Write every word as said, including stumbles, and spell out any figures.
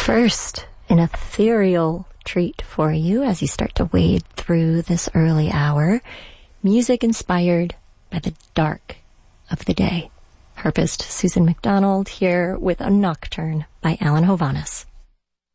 First, an ethereal treat for you as you start to wade through this early hour. Music inspired by the dark of the day. Harpist Susan McDonald here with a Nocturne by Alan Hovhaness.